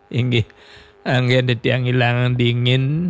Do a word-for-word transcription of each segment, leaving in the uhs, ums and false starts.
Inggih anggen tiang ilang dingin.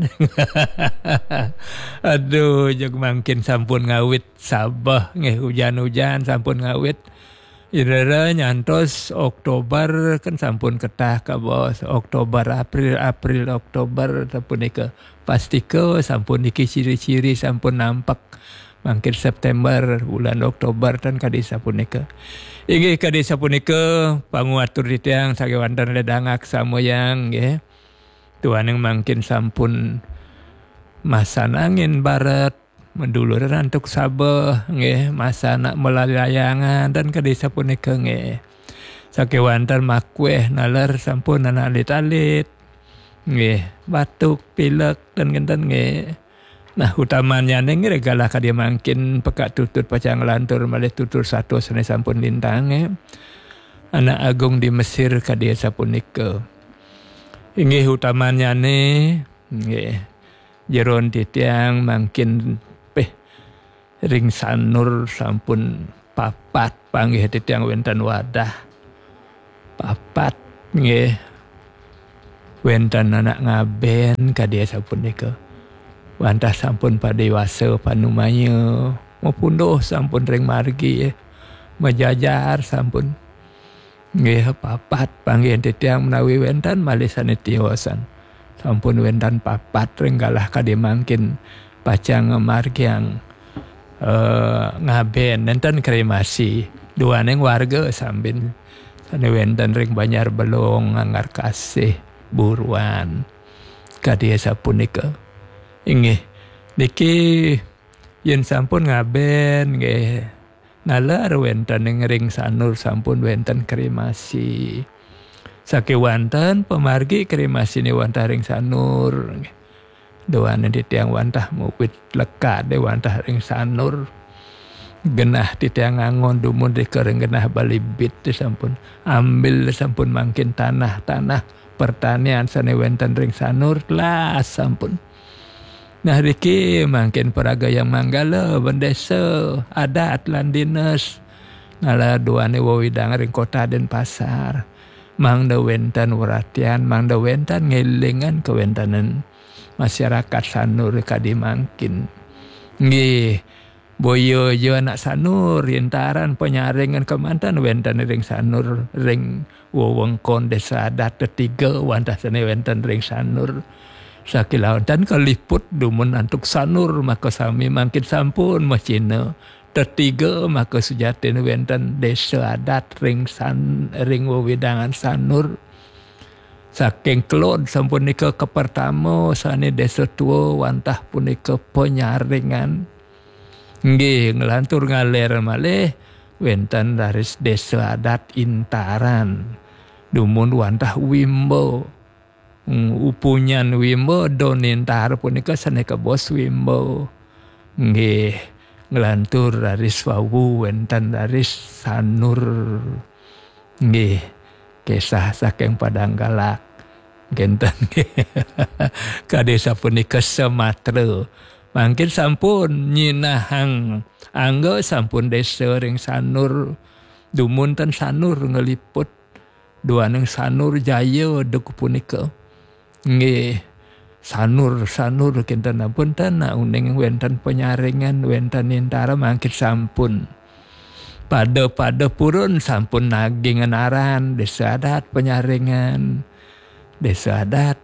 Aduh jog mangkin sampun ngawit sabah nggih hujan-hujan sampun ngawit. Irere nyantos Oktober kan sampun ketah ka bos. Oktober April April Oktober sampun ke pastike sampun iki ciri-ciri sampun nampak. Mangkin September bulan Oktober kan kadi sapunika. Inggih kadi sapunika panguatur titiang sagewanten ledangak samoyang nggih. Tuaneng mangkin sampun masanangin barat mendulur rantuk sabeh nggih masana melalayangan dan kadi sapunika nggih. Sakewanten makweh naler sampun ana alit-alit. Nggih, batuk, pilek dan genten nggih. Nah utamanya neng regala kadia mangkin pekat tutut pacang lantur malih tutur satu sene sampun lintang eh. Anak agung di Mesir kadia sapunika. Inggih utamanya ne nggih jeron titiang mangkin peh ring sanur sampun papat panggih titiang wenten wadah. Papat nggih wenten anak ngaben kadia sapunika. Wantah sampun padewasa panumanya mapunduh sampun ring margi majajar sampun nggih papat panggih titiang menawi wentan malih sanetiosan sampun wentan papat ring galah kadi mangkin pacang margiang uh, ngaben nenten kremasi duaneng warga sambin sane wentan ring Banjar Belong Anggar Kasih buruan kadi sapunika. Inggih niki yen sampun ngaben nggih nalar wenten ring sanur sampun wenten kremasi. Sakewanten pemargi kremasi ni wantah ring sanur. Doane titiang wantah mupit lekat de wantah ring sanur. Genah titiang angon dumun de kereng genah balibit de sampun ambil sampun mangkin tanah-tanah pertanian sane wenten ring sanur lah sampun. Nah riki mangkin peraga yang manggala bendesa adat lan dinas nala duane wawidang ring kota dan pasar mangda wenten waratian mangda wenten ngelingan kewentanan masyarakat sanur kadi mangkin nggih boyo jo anak sanur rintaran penyaringan kemantan wenten ring sanur ring wewengkon desa adat ketiga wantah sane wenten ring sanur sakilawan dan kaliput dumun antuk sanur maka sami mangkin sampun macina tertiga maka sujatin wenten desa adat ring san ring wewidangan sanur saking kelon sampun nika ke pertama sane desa tua wantah punika penyaringan nggih ngelantur ngaler malih wenten daris desa adat Intaran dumun wantah Wimbo. Hmm, upunyan Wimbo donintar punika saneka bos Wimbo nggih nglantur daris wawu wenten daris sanur nggih kisah saking Padanggalak genten nggih kadesa punika Sumatera mangkin sampun nyinahang anggo sampun desa ring sanur dumun ten sanur ngeliput duaneng sanur jaya duk punika nggih sanur sanur kinten ampun tanah uning wenten penyaringan wenten intara mangkit sampun pada pada purun sampun naging aran desa adat penyaringan desa adat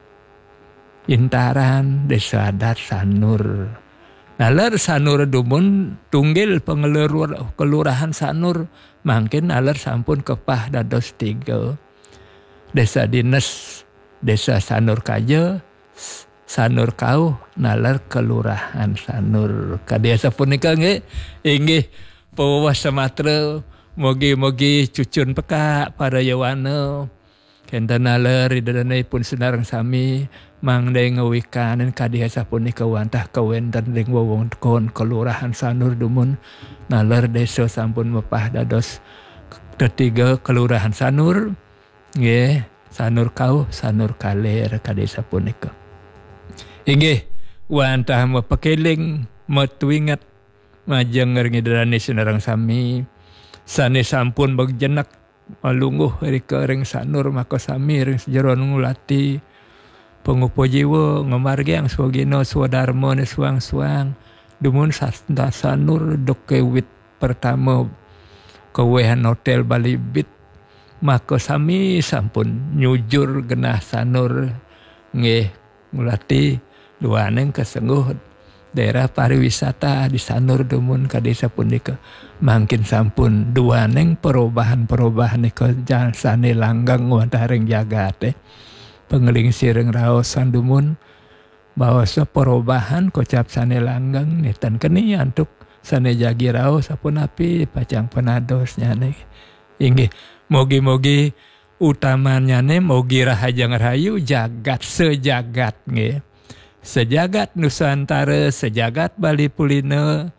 Intaran desa adat sanur nalar sanur dumun tunggil pengelurur kelurahan sanur mangkin nalar sampun kepah dados tiga desa dinas desa Sanur Kaja, Sanur Kau, nalar kelurahan Sanur. Kadesa punika nggih inggih pawas Sumatera mogi-mogi cucun peka para yawana. Kenten nalar idanipun senarang sami mangde ngawikan kadesa punika wantah kawenten ring wewengkon kelurahan Sanur dumun nalar desa sampun mepah dados ketiga kelurahan Sanur nggih. Sanur Kau, Sanur Kaler kadesa punika. Inggih wantah mapakeling matuingat majeng ngidrani senarang sami sane sampun bagjenak malungguh rika ring sanur maka sami ring sejeron ngulati pengupo jiwa ngamargi ang swagino swadarmo ni suang-suang dumun sasta sanur dokewit pertama kewehan hotel Balibit maka sami sampun nyujur genah sanur nggih ngulati duaneng kesengguh daerah pariwisata di sanur dumun ka desa punika mangkin sampun duaneng perubahan-perubahan nika jasane langgang wonten jagat eh pengeling sireng raosan dumun bahwasa perubahan kocap sane langgang netan keni antuk sane jagi raos sapun api pacang penados nyane inggih mogi-mogi utamanya ne mogi rahajang rahayu jagat sejagat nggih sejagat Nusantara, sejagat Bali Pulina,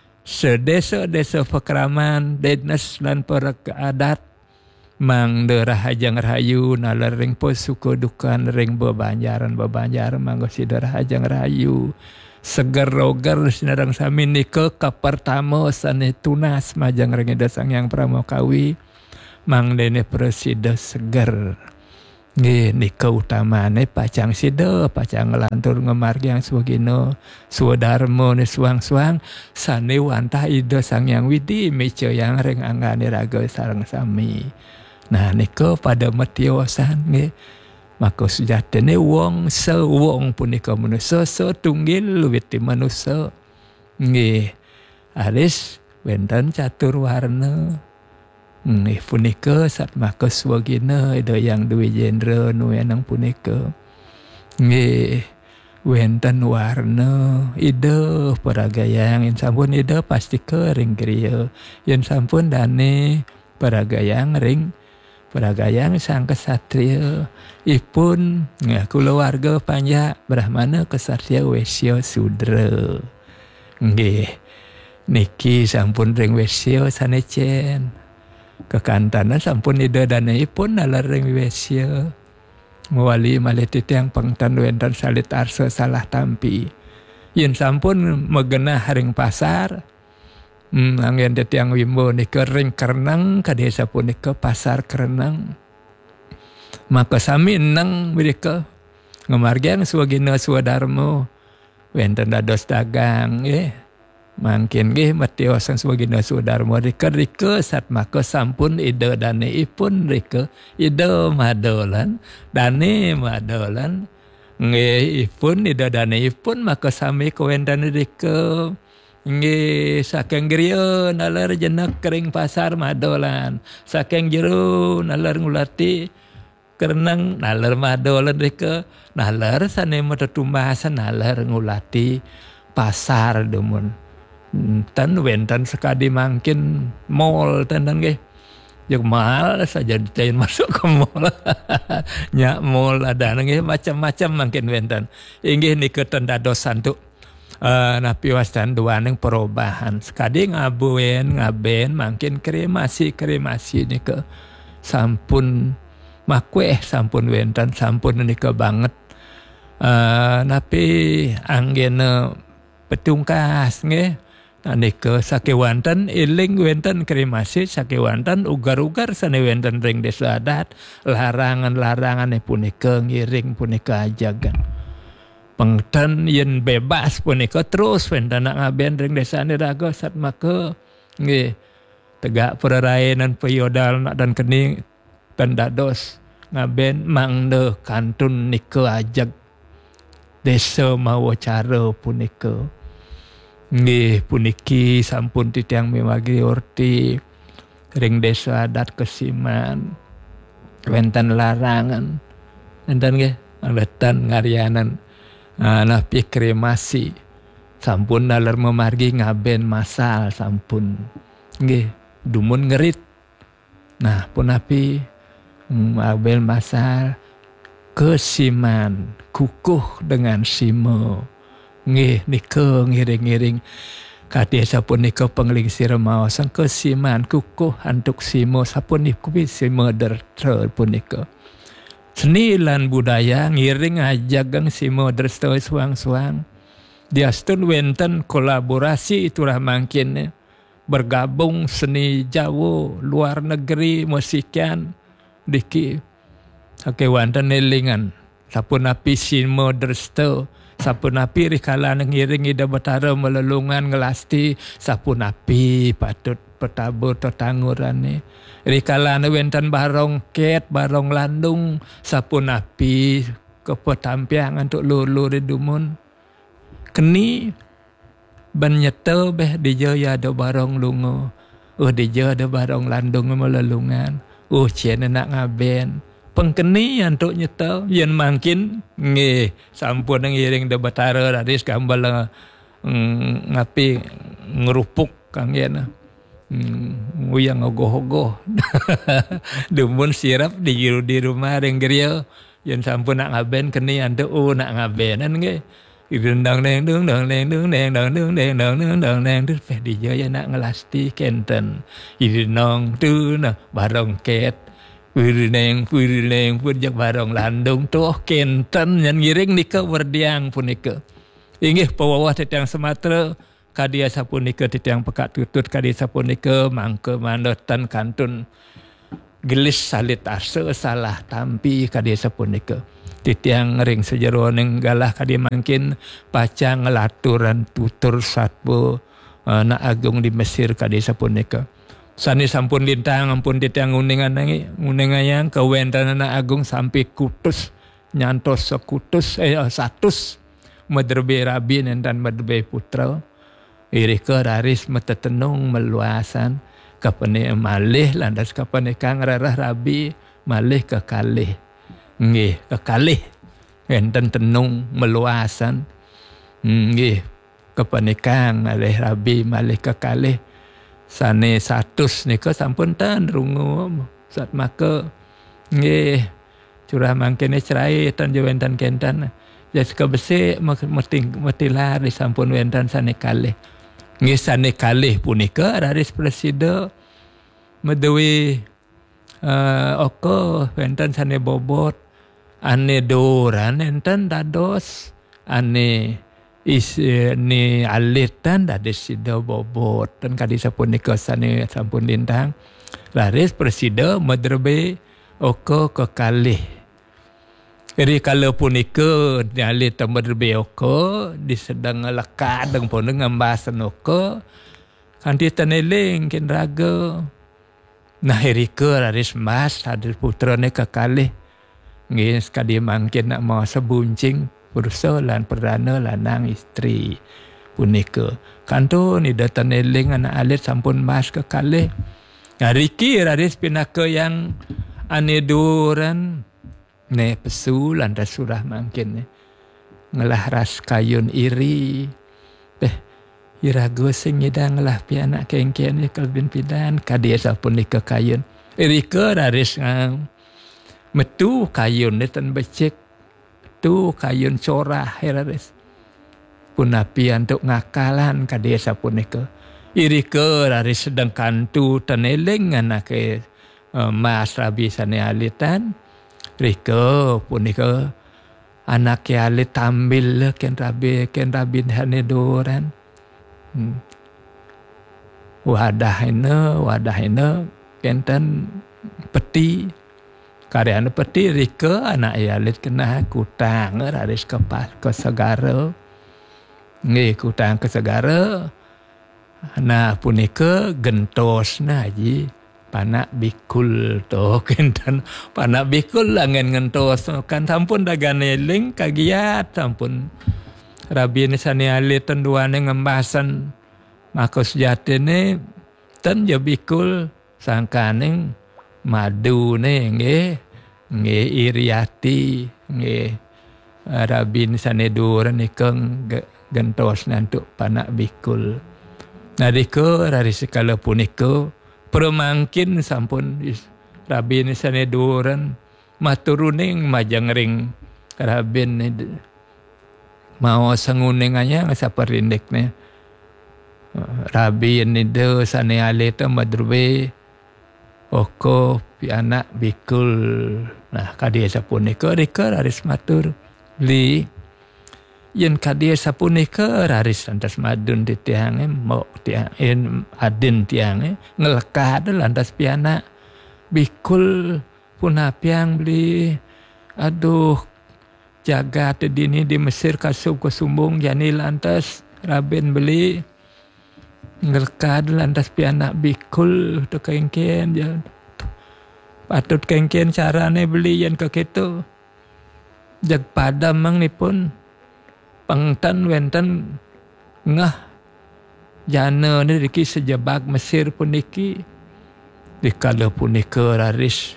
sedesa-desa pekraman, denes dan para adat, mang derah hajang rahayu, nalar ring posuko dukan, ring bebanjaran-bebanjar, manggo si derah hajang rahayu, seger-roger sinarang sami nike kapertamo sane tunas, majang ring dasang yang pramokawi, mang dene presida seger. Nggih nika utamane pacang sida pacang ngelantur ngemargi yang swagino swadarmo ni suang-suang sane wantah ida sang yang widi meca yang ring anggane raga sareng sami. Nah nika pada metiosan nggih maka sejatine wong sewong punika manusa setunggil witi manusa nggih alis wenten catur warna. Nggih punika satmaka swagina ida yang duwe genre nu enang punika nggih wenten warna ida paragayang yen sampun ida pasti kering griya yen sampun dane paragayang ring paragayang sang kesatria ipun nggih kulawarga panjak brahmana kesatria wesya sudra nggih niki sampun ring wesya sanecen kekantana sampun ida danaipun nalar ring wesya mewali malih titiang pangtan wenten salit arsa salah tampi yen sampun megenah ring pasar hmm, angin titiang wimbo nika ring kerenang ka desa punika pasar kerenang maka sami nang mereka ngamargian swagina swadarmo wenten dados dagang eh mangkin nggih metiosan swagina swadarmo rika rika satmaka sampun ida daneipun rika ida madolan dane madolan nggih ipun ida daneipun maka sami kawenten rika nggih saking griya nalar jenak kering pasar madolan saking jero nalar ngulati kerenang nalar madolan rika nalar sane matetumbasan nalar ngulati pasar demun tan wenten sekadi mangkin mall tenan nggih jeung mal saja dicain masuk ke mall nya mall ada nggih macam-macam mangkin wenten inggih nika dados santu uh, napi wastan duaneng perubahan sekadi ngabuen ngaben mangkin kremasi kremasi nika sampun makweh sampun wenten sampun nika banget uh, napi anggena petungkas nggih nika sakewanten iling wenten kremasi sakewanten ugar-ugar sane wenten ring desa adat larangan-larangan punika ngiring punika ajagan pengten yen bebas punika terus wenten ngaben ring desa raga satmaka nggih tegak peraraenan peyodal dan kening dan dados ngaben mangde kantun nika ajag desa mawa cara punika nggih puniki sampun titiang mimagi orti ring desa adat Kesiman wenten larangan enten nggih angletan ngarianan nah pi kremasi sampun nalar memargi ngaben masal sampun nggih dumun ngerit nah punapi ngaben masal Kesiman kukuh dengan simo nggih nika ngiring-ngiring kadhe sapunika penglingsir maosan Kesiman kukuh antuk simo sapunika simo derter punika seni lan budaya ngiring ajagang simo dersto suang-suang diastun wenten kolaborasi itulah mangkin bergabung seni Jawa luar negeri musikian diki Oke wantan nelingan sapun api sinmo dersto sapun api rikala ngiringi da batara melelungan ngelasti sapun api patut petabur tetangurane rikala wentan barong ket barong landung sapun api kepetampiang untuk lulu di dumun keni banyeta beh dijaya ada barong lungo oh dijaya ada barong landung melelungan oh cien nak ngaben pengkeni untuk nyeta yen mangkin nge sampun ngiring da batara radis gambal mm, ngapi ngerupuk kang yen mm, uyang ogoh-ogoh dumun sirap di di rumah ring geria yen sampun nak ngaben keni untuk oh nak ngabenan nge Irendang neng dung dang neng dung neng dang dung neng dang dung dang neng tu feh dijaya nak ngelasti kenten irenong tu na barong ket Wirineng, wirineng pun jak barong landung tuh kenten yang ngiring nika berdiang pun nika. Inggih pawawah titiang Sumatera kadia sapun nika titiang pekat tutut kadia sapun nika mangke mandotan kantun gelis salit asa salah tampi kadia sapun nika. Titiang ring sejero ning galah kadia mangkin pacang ngelaturan tutur satbo uh, na agung di Mesir kadia sapun nika. Sani sampun lintang ampun titiang uningan nangi uningayang kawentan na agung sampai kutus nyantos sekutus eh satus medrebe rabi dan medrebe putra irika raris metetenung meluasan kapane malih landas kapane kang rarah rabi malih kekalih nggih kekalih enten tenung meluasan nggih kapane kang malih rabi malih kekalih sane satus nika sampun tan rungu sat maka nggih curah mangkene cerai tan jawentan kentan jas kebesik mesti mesti lari sampun wentan sane kalih nggih sane kalih punika raris presida medewi uh, oko wentan sane bobot ane doran enten dados ane is ni alitan dari sida bobot dan kadi sapun nika sane sampun lintang laris presida medrebe oko kekalih iri kala punika ni alit medrebe oko di sedang lekadeng pun ngambasan oko kanthi taneling ken raga nah iri ke laris mas hadir putrane kekalih nggih kadi mangkin nak mau sebuncing Pursa lan perdana lanang isteri punika. Kanto ni datan eling anak alit sampun mas kekalih. Ngariki raris pinaka yang aneduran ne pesu lan surah mangkin ngelah ras kayun iri. Beh irago sing ngidang ngelah pi anak kengken ni kalbin pidan kadia sampun nika kayun. Irika raris ngam metu kayun ni tan becek tu kayun corah heraris punapi untuk ngakalan kadia sapunika irika raris sedang kantu taneling anake uh, mas rabi sane alitan rika punika anak alit tambil ken rabi ken rabi hane doran hmm. wadahina wadahina kenten peti Karyan peti rika anak ialit kena kutang raris kepas ke segara. Nggih kutang ke segara. Nah punika gentos nah ji panak bikul to kenten panak bikul langen gentos kan sampun dagane ling kagiat sampun rabi ni sane alit tenduane ngembasan maka sejatine ten je bikul sangkaning madu ne nggih nggih iriati nggih rabin sanedur nikeng gentos nantuk panak bikul nadika dari sekala punika permangkin sampun rabin saneduran maturuning majang ring rabin mau sanguning anya saperindekne rabin nide sane aleta madrube oko pi anak bikul nah kadia sapun nika rika raris matur li yen kadia sapunika raris lantas madun di tiang mau tiang en adin tiang ngelekad lantas piana bikul punapiang beli aduh jaga tedini di Mesir kasub kesumbung jani lantas rabin beli ngelekad lantas piana bikul tu kengken jan patut kengken carane beli yen kekitu jag padam mang nipun pangtan wenten ngah jana ni diki sejabak Mesir puniki dikala punika raris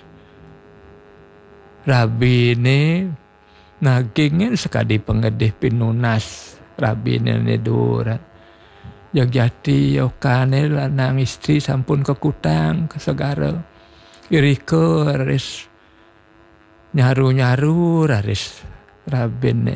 rabi ni nagingin sekadi pengedih pinunas rabi ni neduran jagjati yokane lanang istri sampun kekutang kesegara iriko raris nyaru-nyaru raris rabin ni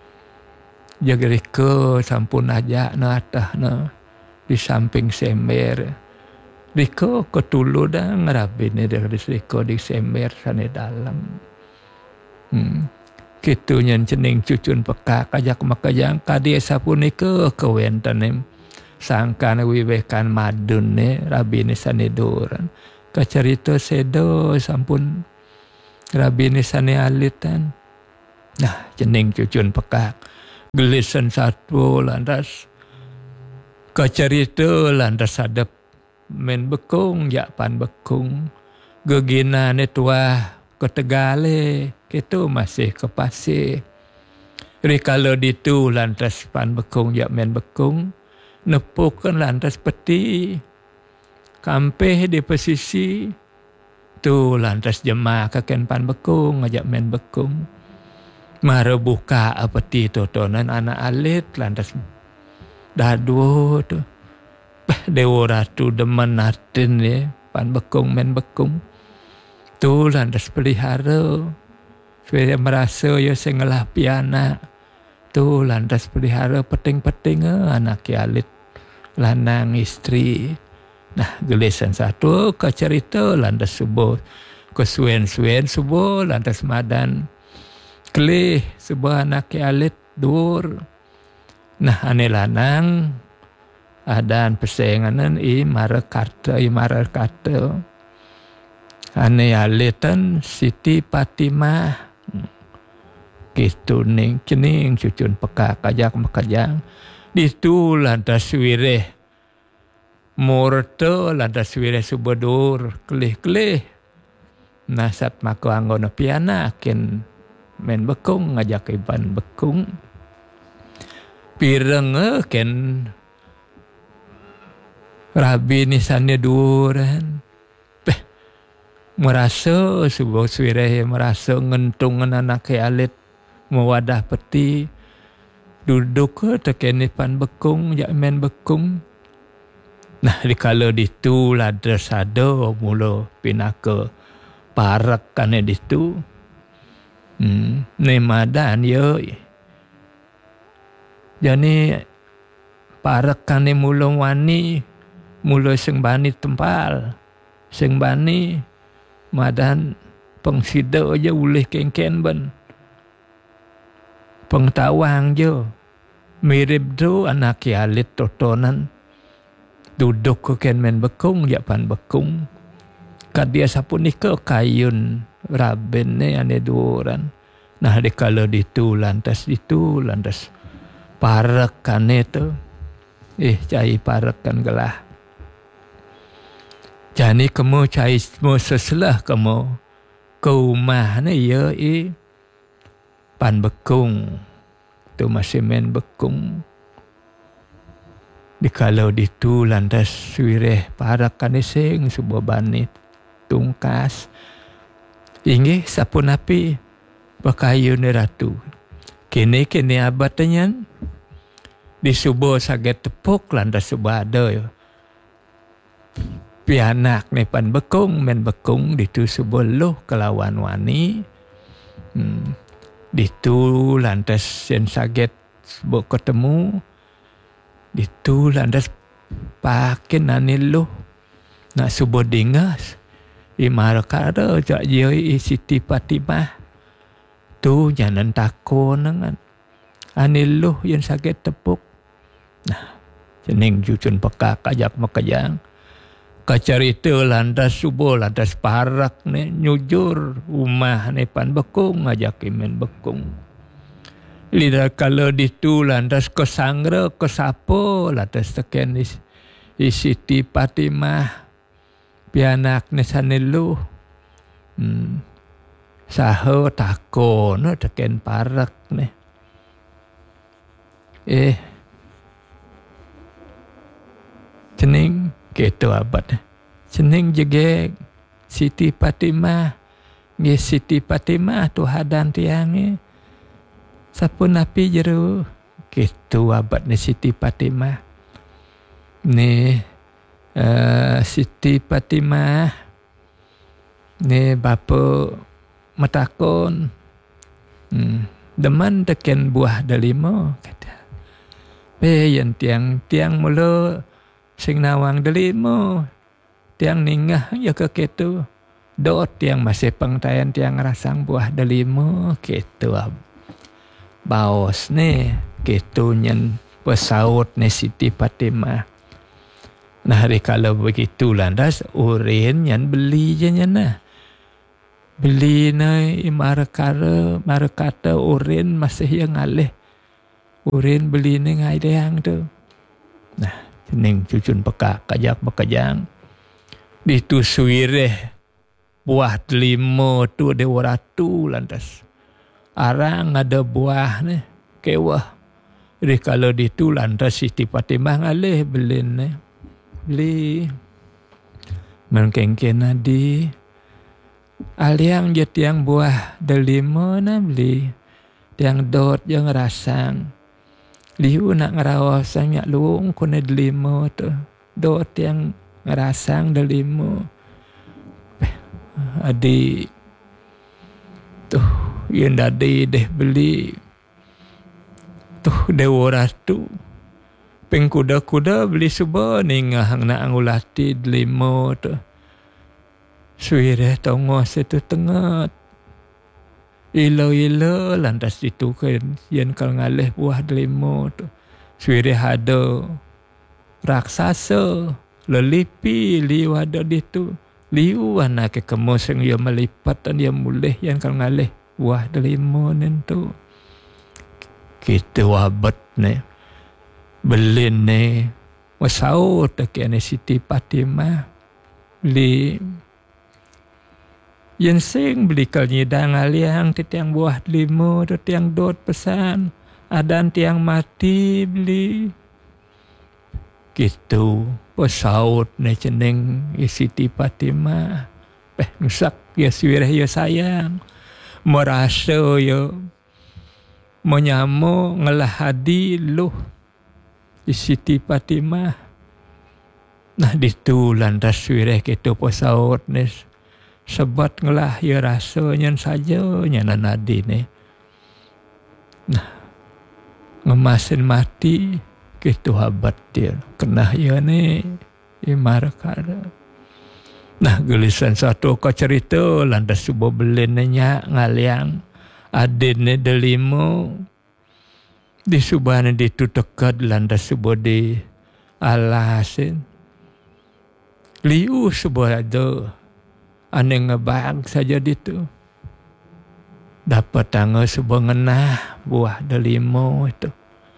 jagriko sampun ajak na atah na di samping sember riko ketulu dah ngerabin ni dari riko di sember sana dalam hmm. Kitu nyen cening cucun peka kajak makajang kadia sapunika kewenten sangkan wiwekan madun ni rabin ni sanedoran kacarita sedo sampun rabin ni sane alitan nah cening cucun peka gelisan satu lantas kacarita lantas adep men bekung jakpan bekung gegina ni tua ke Tegale itu masih ke Pasir rikala ditu lantas pan bekung jak men bekung nepukan lantas peti kampeh di pesisi tu lantas jemaah kaken pan bekung ngajak men bekung mara buka peti totonan anak alit lantas dah dua tu dewa ratu demen natin ni pan bekung men bekung tu lantas pelihara supaya merasa ya sengelah piana tu lantas pelihara peting-peting anak alit lanang istri nah gelisan satu ke cerita lantas subuh kesuen-suen subuh lantas madan kelih sebuah anak alit dur nah ane lanang adaan persainganan i mara kata i mara kata ane alitan Siti Fatimah gitu ning cening cucun peka kajak makajang ditu lantas wireh murto lantas wireh subadur kelih-kelih nasat mako anggona piana ken men bekung ngajak iban bekung pireng ken rabi nisane duran merasa sebuah swireh merasa ngentungan anak alit mewadah peti duduk ke tekenipan bekung jak men bekung nah dikala ditu ladra sado mula pinaka parak kane ditu hmm nemadan yo jani parak kane mula wani mula sing bani tempal sing bani madan pengsida aja ulih kengken ban pengtawang je mirip tu anak alit totonan duduk ke ken men bekung japan bekung kadia sapunika kayun raben ne ane duran nah dikala ditu lantas ditu lantas parak kane tu eh cai parak kan gelah jani kamu cai semua seselah kamu ke rumah ni ya i pan bekung tu masih men bekung dikalau ditu lantas wireh parak kanising sebuah bani tungkas inggih sapun api pakayu ni ratu kini kini abatnya di subuh saget tepuk lantas subah ada pianak ni pan bekung men bekung ditu sebuluh kelawan wani hmm. ditu lantas sen saget sebut ketemu ditu lantas pakin nanilu nak subuh dingas imar kara jak joi Siti Fatimah tu jangan takon dengan aniluh yang sakit tepuk. Nah, cening cucun pekak ajak makajang. Kacarita lantas subuh lantas parak ni nyujur rumah ni pan bekung ajak imen bekung. Lidah kalau ditu lantas ke sangra ke sapo lantas teken di, di Siti Fatimah pianak ni sanilu. Hmm. Saho tako no teken parak ni. Eh. Cening gitu abad. Cening jegek Siti Fatimah. Nge Siti Fatimah tu hadan tiange. Sapun api jeru. Gitu abad ni Siti Fatimah. Ni uh, Siti Fatimah. Ni bapa matakon. Hmm. Deman teken buah delima kata. Be yang tiang tiang mula sing nawang delima. Tiang ningah ya ke ketu. Dot tiang masih pengtayan tiang rasang buah delima ketu. Baos ni ketu nyen pesaut ni Siti Fatimah. Nah hari kalau begitu landas urin nyen beli je nyen nah. Beli ni marakara marakata urin masih yang alih. Urin beli ni ngai deang tu. Nah, cening cucun pekak kajak bekajang. Ditusui reh buah delima tu dewa ratu lantas. Arang ada buah ni kewah. Jadi kalau ditu lantas Siti Fatimah ngalih beli ni. Beli. Mengkengken adi. Aliang je tiang buah delima na beli. Tiang dot yang rasang. Liu nak ngerawas sangat luung kone delima tu. Dot yang ngerasang delima. Adi. Tuh. Yang dadi deh beli. Tuh dewa ratu. Pengkuda-kuda beli suba ni ngahang nak angulati delima tu. Suireh tongo situ tengah. Ilo-ilo lantas itu kan yang kal ngalih buah delima tu. Suireh ada raksasa lelipi liu ada ditu. Liu anak ke kemus yang ia melipat dan ia mulih yang kal ngalih buah delima nentu. Kita wabat ni. Belin ni. Wasau tak kena Siti Fatimah. Beli. Yang sing beli kal nyidang aliang ti tiang buah delima tu tiang dot pesan. Adan tiang mati beli. Gitu. Pasaut ni ceneng Siti Fatimah. Eh nusak ya suirah ya sayang. Merasa ya menyamu ngelah hadi luh Siti Fatimah. Nah ditu lantas suirah gitu pasaut ni. Sebab ngelah ya rasanya saja nyana nadi ni. Nah, ngemasin mati gitu habat dia. Kena ya ni imar kara. Nah, gelisan satu ka cerita lantas subuh belin nya ngaliang adin ni delima di subana ditu tekad lantas subuh di alasin. Liu subuh ada ane ngebang saja ditu. Dapat tangga sebuah ngenah buah delima itu.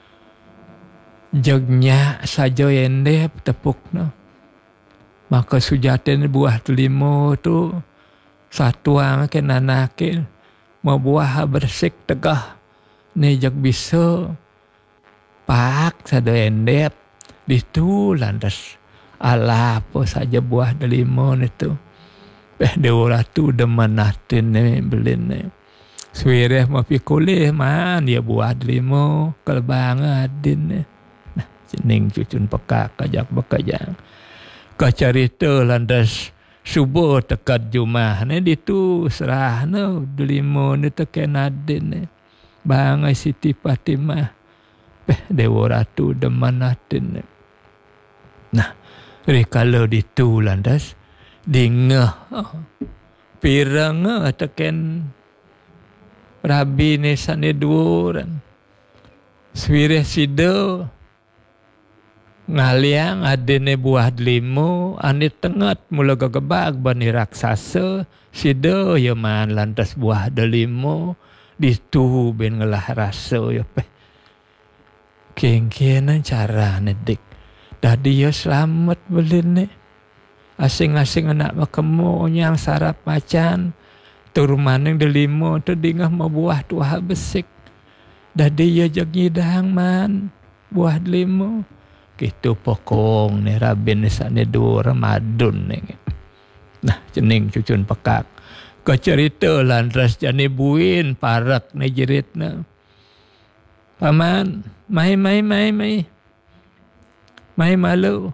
Jagnya saja yang dia tepuk no. Maka sujatin buah delima tu satu ang ke nanakin mau buah bersik tegah ni jag bisa pak sada yang dia ditu lantas ala apa saja buah delima itu. Eh dewa ratu deman natin ni belin ni. Suireh mapi koleh man dia buah delima kelbang adin ni. Nah, cening cucun pekak kajak bekajang. Kacarita lantas subuh tekad jumah ni ditu serah no delima ni teken adin ni. Bangai Siti Fatimah. Eh dewa ratu deman natin ni. Nah, kalau ditu lantas dingah pirang teken rabi ni sane duran Swireh sido ngaliang adene buah delimo ane tengat mula gagebag bani raksasa sido ya man lantas buah delimo ditu ben ngelah rasa ya pe kengkenan cara nedik dadi ya selamat belin ne asing-asing anak makemu nyang sarap macan turumaning delimo tu dingah mau buah tuah besik dadi ya jagidang man buah delimo gitu pokong ni rabin sana dua Ramadan ni. Nah, cening cucun pekak. Kau cerita lantas jani buin parak ni jerit na. Paman, mai mai mai mai. Mai malu.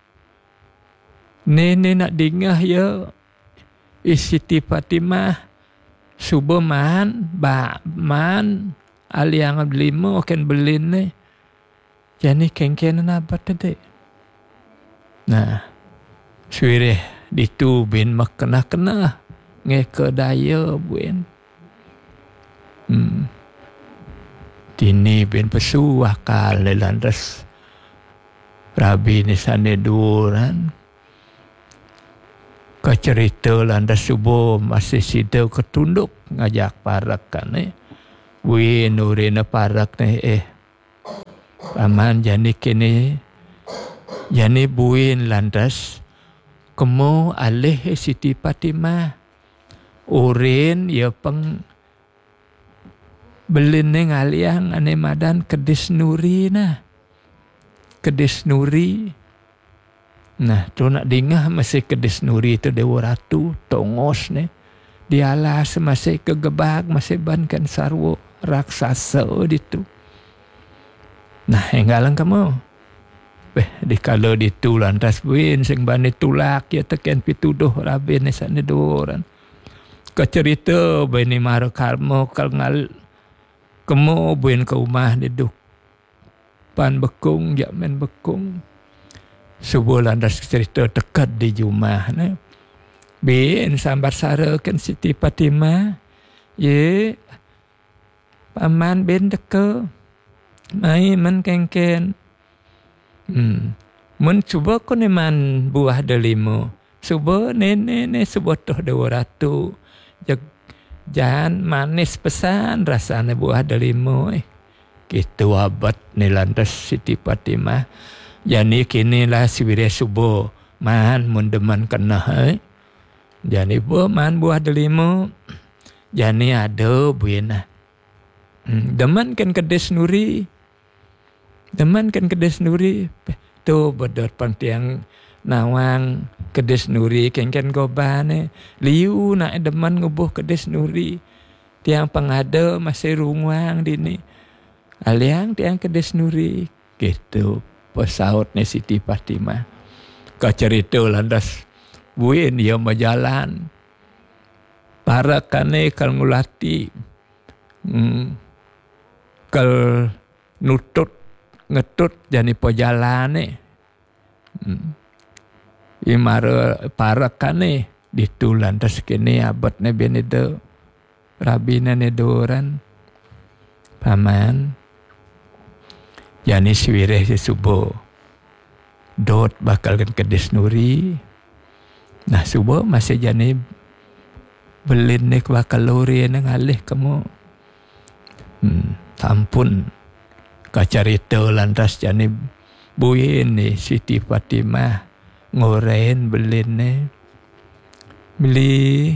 Nene nak dingah ya. Siti Fatimah. Subuh man, ba man. Aliang lima akan belin ni. Jadi kengkenan apa tadi? Nah, swireh ditubin makna-kena ngeke daya buin. Hmm. Tini bin pesu akal lantas rabi ni sana duran. Kau cerita lantas subuh masih sido ketunduk ngajak parak kan eh. Buin urina parak ni eh. Paman jani kini jani buin lantas kemo alih Siti Fatimah urin ya peng belin neng aliang ane madan kedis nuri nah kedis nuri nah tu nak dingah masih kedis nuri tu dewa ratu tongos ne dialas masih kegebag masih bankan sarwo raksasa ditu. Nah, enggalang kamu. Beh, dikala ditu lantas buin sing bani tulak ya teken pituduh rabin sana doran. Ka cerita bani maro karmo kal ngal kemo buin ke rumah diduk. Pan bekung jak men bekung. Subuh lantas cerita dekat di rumah na. Bin sambar sara kan Siti Fatimah. Ye. Paman bin deka. Mai man kengken. Hmm. Mun cuba ko ni man buah delimo. Cuba nene ne sebotoh dua ratu. Jag jan manis pesan rasanya buah delimo eh. Gitu abad ni lantas Siti Fatimah. Jani kini lah siwire subuh. Man mun deman kena eh. Jani buah man buah delimo. Jani ada buina. Hmm. Deman kan kedes nuri. Teman kan kedes nuri tu bedot pangtiang nawang kedes nuri ken-ken gobane liu nak deman ngubuh kedes nuri tiang pengada masih rungwang dini aliang tiang kedes nuri gitu pesaut ni Siti Fatimah ka cerita landas buin dia berjalan para kane kal ngulati hmm, kal nutut ngetut jani pojalan ni. Hmm. Imara parakan ni ditulan tas kini abad ni benede rabina ni doran paman jani swireh si subuh dot bakal kan kedes nuri nah subuh masih jani belin ni bakal lori nang alih kamu hmm. Tampun kacarita lantas jani buin ni Siti Fatimah ngorein belin ni beli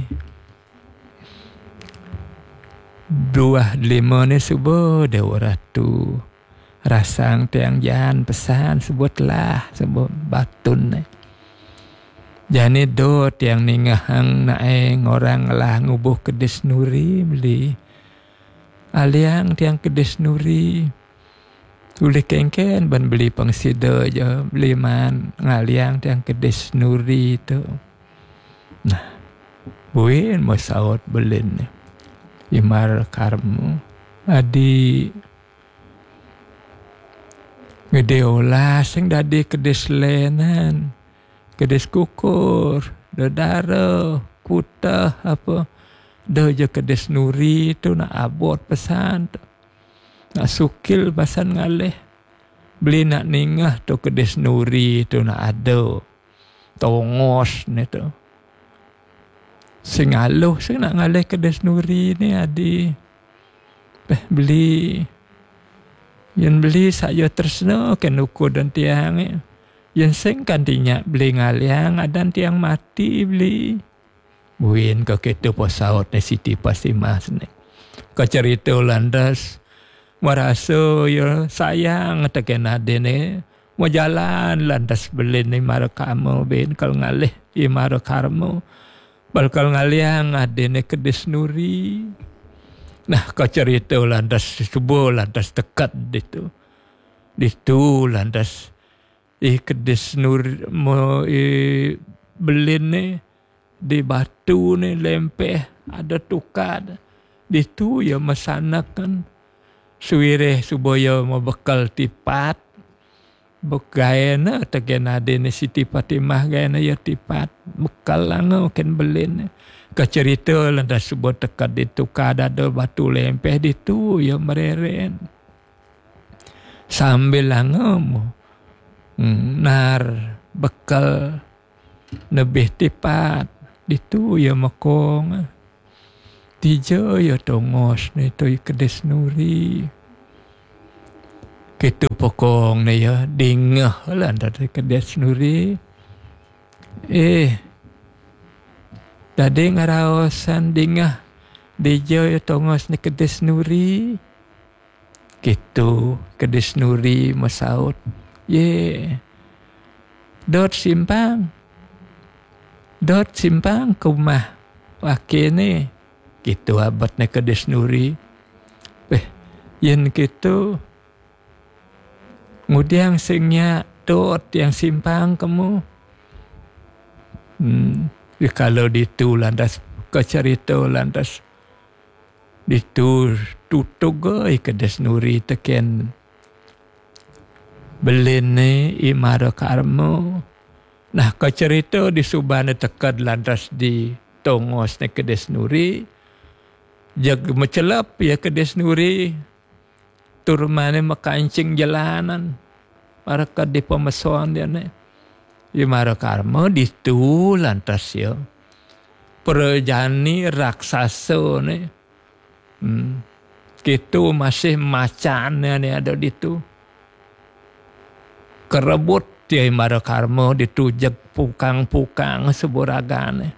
dua lima ni subuh dewa ratu rasang tiang jan pesan sebutlah sebut batun ni jani do tiang ningahang naeng orang lah ngubuh kedes nuri beli aliang tiang kedes nuri Uli kengken ban beli pangsida je beli man ngaliang tiang kedes nuri tu. Nah, buin mo saot belin ni. Imar karmu adi ngede olah sing dadi kedes lenan. Kedes kukur, dodaro, kutah apa. Dah je kedes nuri tu nak abot pesan tu. Nak sukil pasan ngalih. Beli nak ningah tu kedes nuri tu nak ada. Tongos ni tu. Sing aluh sing nak ngalih kedes nuri ni adi. Beh beli. Yang beli saya tersno kan ukur dan tiang ni. Yang sing kan tinyak beli ngaliang adan tiang mati beli. Buin ke kita pasaut ni Siti Fatimah ni. Ke cerita landas. Merasa ya sayang tekan ada ni. Mau jalan landas beli ni mara kamu bin kal ngalih i mara karmu. Bal kal ngaliang ada ni kedes nuri. Nah kau cerita landas subuh landas dekat itu. Itu landas i kedes nuri mo i beli ni di batu ni lempeh ada tukar. Itu ya masanakan. Suwireh supaya mau bekal tipat. Begaya na tekan ada ni Siti Fatimah gaya na ya tipat. Bekal lah kan belin. Kecerita lantas sebuah tekat itu kada ada batu lempeh itu ya mereren. Sambil lah ngamu. Hmm, nar bekal lebih tipat. Itu ya makong. Tiga ya tongos ni tu kedes nuri. Kita pokong ni ya dingah lah dari kedes nuri. Eh, tadi ngarawasan dingah. Dia ya tongos ni kedes nuri. Gitu kedes nuri masaut. Ye, dot simpang. Dot simpang ke rumah. Wakil ni. Gitu abad ni kedes nuri. Eh, yang gitu. Kemudian singnya dot yang simpang kamu. Hmm, kalau ditu lantas kecerita lantas. Ditu tutup gay kedes nuri teken. Belin ni imara karmo. Nah kecerita di subana tekad lantas di tongos ni kedes nuri. Jag mecelap ya kedes nuri. Turmane makancing jalanan. Maraka di pemesoan dia ni. Imara karmo ditu lantas ya. Perjani raksasa ni. Hmm. Itu masih macan ni ada ditu. Kerebut dia imara karmo ditujak pukang-pukang seburagan ni.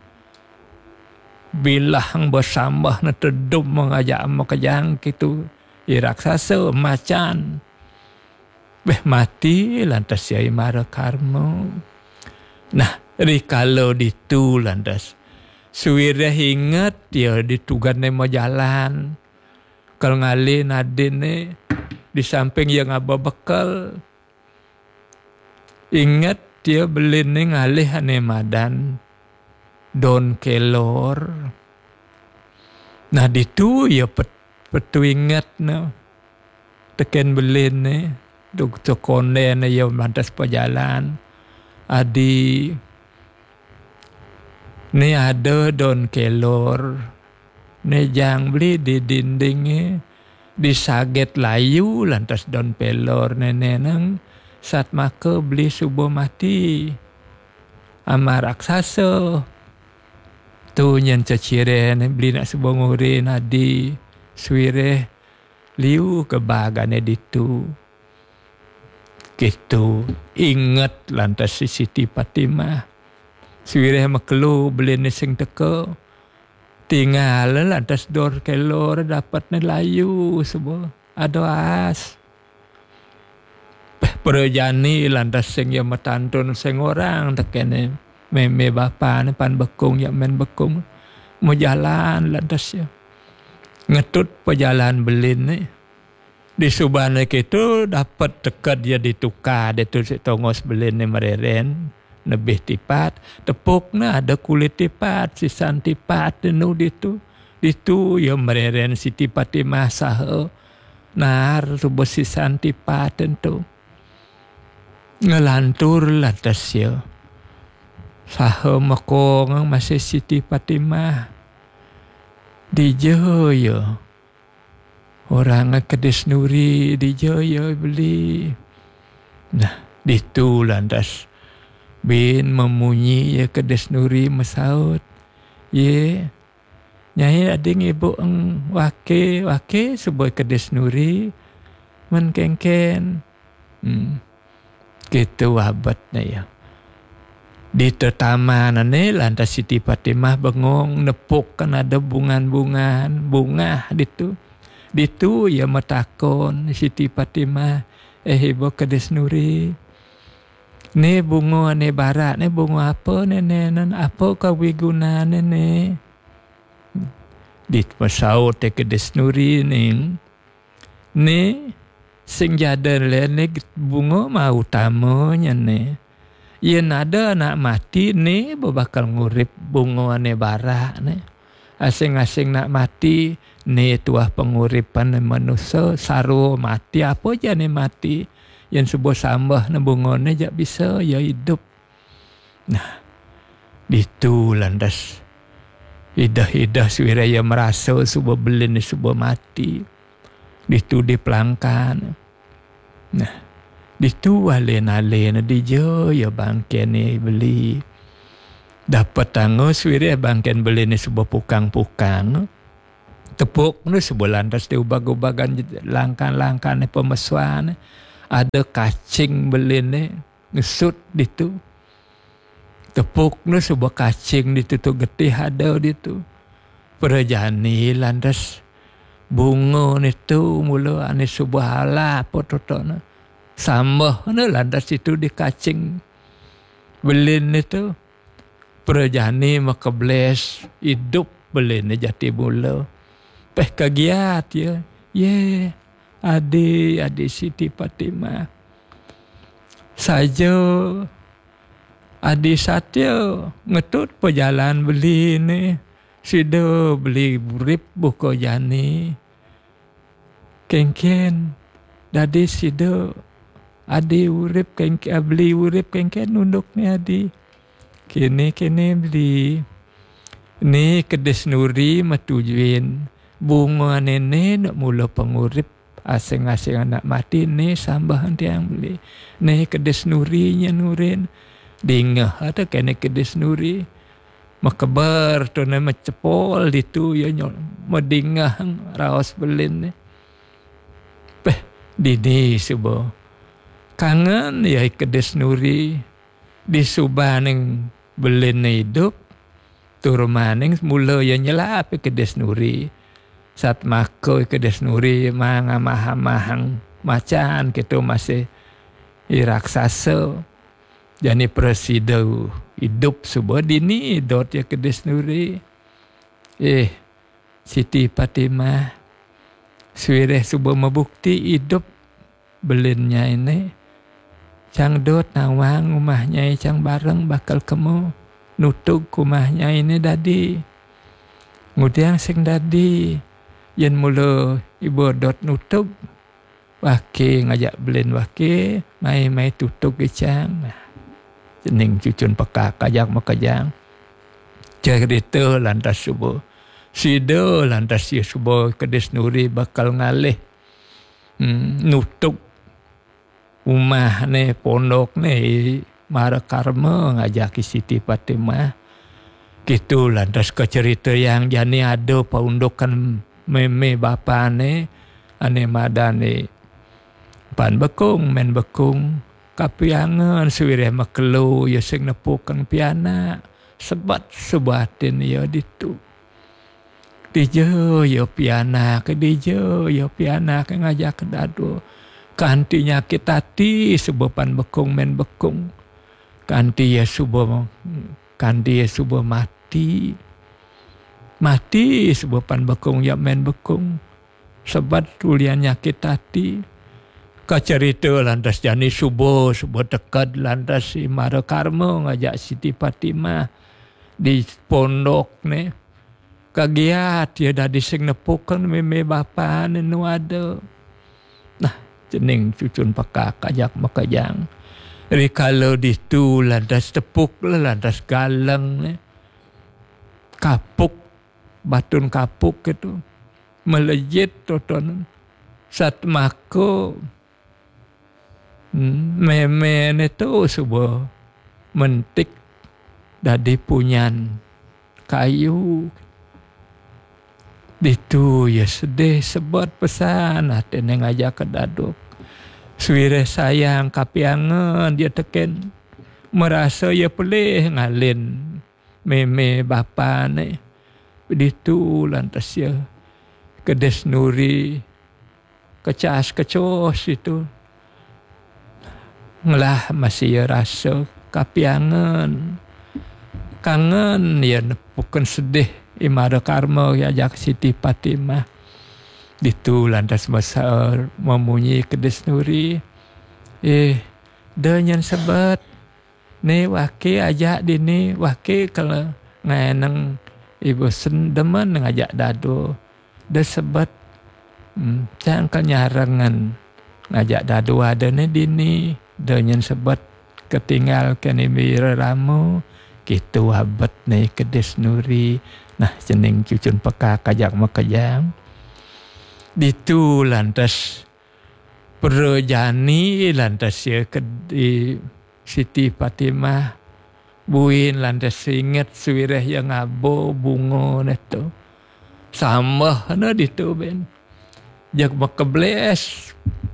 Bilang bersambah na terdum mengajak makajang gitu. I raksasa macan. Beh mati lantas ya imara karmo. Nah, di kalau ditu lantas. Suwirah ingat dia ditugan ni mau jalan. Kalau ngalih nadin ni di samping yang aba bekal. Ingat dia beli ni ngalih ane madan. Don kelor. Nah ditu ya pet, petu ingat no. Teken beli ni. Duk tokonde ni ya mantas perjalan. Adi. Ni ada don kelor. Ni jang beli di dinding ni. Disaget layu lantas don pelor nenek nang. Saat maka beli subuh mati. Amar raksasa. Tu nyen cecire ni beli nak subuh nguri nadi. Suwire liu kebagane ditu. Gitu. Ingat lantas si Siti Fatimah. Suwire makelu beli ni sing teka. Tinggal lantas dor kelor dapat ni layu subuh. Ada as. Perjani lantas sing ya matantun sing orang tekene meme bapa ni pan bekung ya men bekung mau jalan lantas ya ngetut perjalanan belin ni di subane itu dapat dekat dia ditukar dia tu tongos belin ni mereren lebih tipat tepuk na ada kulit tipat sisan tipat nu ditu ditu ya mereren Siti Fatimah saha nar subuh sisan tipat tentu ngelantur lantas ya. Saha makong masih Siti Fatimah. Di je ya. Orang kedes nuri di Jaya beli. Nah, ditu lantas bin memunyi ya kedes nuri mesaut. Ye, nyai ading ibu ang wake wake sebuah kedes nuri menkengken. Hmm. Gitu wabatnya ya. Di tertaman ane lantas Siti Fatimah bengong nepuk kan ada bungan-bungan bunga ditu. Ditu ya metakon Siti Fatimah eh ibu kedes nuri. Ne bunga ne barat ne bunga apa ne nenan apa kawiguna ne ne. Dit pasaut te kedes nuri ning. Ne sing jada le ne bunga ma utamanya ne. Yen ada anak mati ne bakal ngurip bunga ne barak ne. Asing-asing nak mati ne tuah penguripan manusia saru mati apa je ne mati. Yang sebuah sambah ne bunga ne jak bisa ya hidup. Nah, itu landas idah-idah swiraya merasa sebuah belin sebuah mati. Itu dipelangkan. Nah, itu alen-alen di jo ya bangken ni beli. Dapat tanggo swiraya bangken beli ni sebuah pukang-pukang. Tepuk ni sebuah landas diubah-ubagan langkan-langkan ni pemesuan. Ada kacing belin ni ngesut ditu. Tepuk ni sebuah kacing ditu tu getih ada ditu. Perjani landas bunga ni tu mula ane sebuah hala pototo na. Sambah ni landas itu di kacing belin ni tu. Perjani maka bles hidup belin ni jati mula. Peh kagiat ya. Ye. Adik, adik Siti Fatimah. Saja adik Satya ngetut perjalanan beli ni. Sida beli burip buka jani. Kengken. Dadi sida adik urip kengken beli urip kengken nunduk ni adik. Kini kini beli. Ni kedes nuri matujuin. Bunga nenek nak mula pengurip. Asing-asing anak mati ni sambahan tiang beli. Ni kedes nurinya nurin. Dingah ada kena kedes nuri. Makabar tu nama cepol itu ya nyol. Medingah raos belin ni. Peh dini subuh. Kangen ya kedes nuri. Di subah ning belin hidup. Turmaning mula ya nyelap kedes nuri. Saat makoi kedes nuri manga mahang-mahang macan kita masih iraksasa. Jadi presiden hidup sebuah dini dot ya kedes nuri. Eh Siti Fatimah suireh sebuah membukti hidup belinnya ini. Cang dot nawang rumahnya cang bareng bakal kemu nutuk rumahnya ini dadi. Kemudian sing dadi yen mula ibu dot nutup wake ngajak belin wake mai-mai tutup kecang jening cucun pekak kajak makajang cerita lantas subuh sida lantas ya subuh kedes nuri bakal ngalih hmm, nutup rumah ni pondok ni mara karma ngajak Siti Fatimah gitu lantas ke cerita yang jani ada paundokan meme bapa ni ane madani pan bekung men bekung kapiangan suwireh makelu ya sing nepukan piana sebat sebatin ya ditu dijo ya piana ke dijo ya piana ke ngajak kedadu kanti nyakit hati sebab pan bekung men bekung kanti ya subuh kanti ya subuh mati mati sebab pan bekung ya men bekung sebat tulian nyakit hati kacerita lantas jani subuh subuh dekat lantas si mara karma ngajak Siti Fatimah di pondok ni kagiat ya dah dising nepukan meme bapa ni nu ada nah jening cucun pakak ajak makajang ri kalau ditu lantas tepuk lantas galang ni kapuk batun kapuk itu melejit toton sat mako meme itu sebuah mentik dari punyan kayu. Itu ya sedih sebut pesan hati neng ngajak ke daduk. Suire sayang kapiangan dia teken merasa ya pelih ngalin meme bapa ni. Begitu lantas ya kedes nuri kecas kecos itu ngelah masih ya rasa kapiangan kangen ya bukan sedih imada karma ya jak Siti Fatimah. Itu lantas masa memunyi kedes nuri eh danyan sebat ni waki ajak dini waki kalau nganang ibu sendeman ngajak dadu dah sebat hmm, cangkal nyarangan ngajak dadu ada ni dini danyan sebat ketinggal kani mira ramu gitu abad ni kedes nuri. Nah jening cucun peka kajak makajang. Ditu lantas perjani lantas ya ke di Siti Fatimah buin lantas ingat suireh yang abo bungo neto sama na ditu ben jak makebles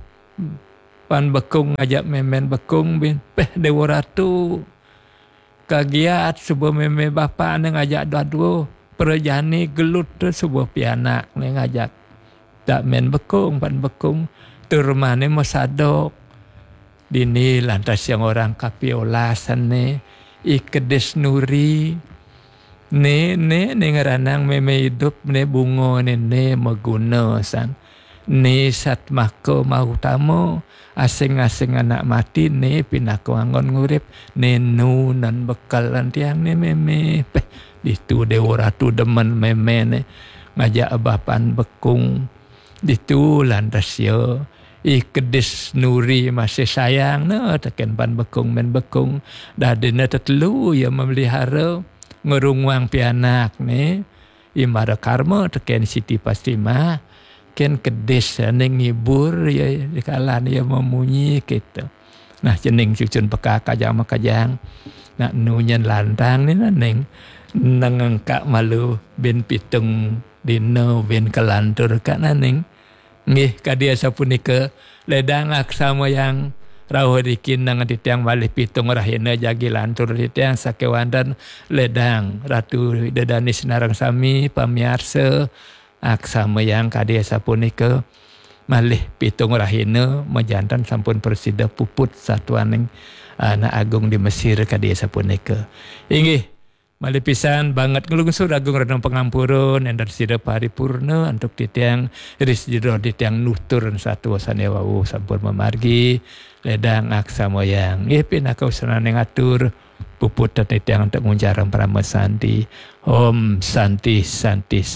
pan bekung ngajak memen bekung ben peh dewa ratu kagiat sebuah meme bapa ne ngajak dadu perjani gelut tu sebuah pianak ne ngajak tak men bekung pan bekung turmane masadok dini lantas yang orang kapiolasan ne ikedes nuri ne ne ne ngaranang meme hidup ne bungo ne ne maguna san ne sat mako mau tamu asing-asing anak mati ne pinako angon ngurip ne nu nan bekalan tiang ne meme peh itu dewa ratu demen meme ne ngajak bapan bekung ditu lantas yo ikedes nuri masih sayang no teken pan bekung men bekung dadene tetelu ya memelihara ngerungwang pianak ne imara karma teken Siti Fatimah ken kedes neng ngibur ya dikalan ya memunyi gitu. Nah jening cucun peka kajang makajang nak nunyan lantang ni neng nangangka malu ben pitung dino ben kelantur ka neng ngih kadia sapunika ledang aksama yang rawuh dikin nang titiang malih pitung rahina jagi lantur titiang sakewandan ledang ratu dedani sinarang sami pamiarsa aksama yang kadia sapunika malih pitung rahina majantan sampun persida puput satuaning anak agung di Mesir kadia sapunika inggih malih pisan banget ngelungsur agung renang pengampurun endar sida paripurna untuk titiang risjiro titiang nutur satu sanewawu sampun memargi ledang aksa moyang ipin akau senane ngatur puput titiang untuk ngunjarang prama santi om santi santi